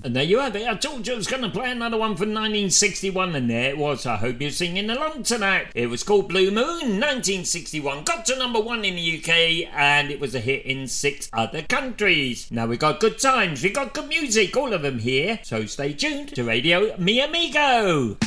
And there you have it. I told you I was going to play another one from 1961, and there it was. I hope you're singing along tonight. It was called Blue Moon, 1961. Got to number 1 in the UK, and it was a hit in 6 other countries. Now we got good times, we got good music, all of them here. So stay tuned to Radio Mi Amigo.